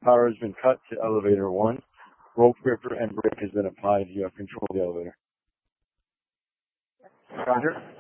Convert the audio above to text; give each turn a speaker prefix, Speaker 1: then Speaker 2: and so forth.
Speaker 1: Power has been cut to elevator 1. Rope gripper and brake has been applied. You have control of the elevator.
Speaker 2: Roger.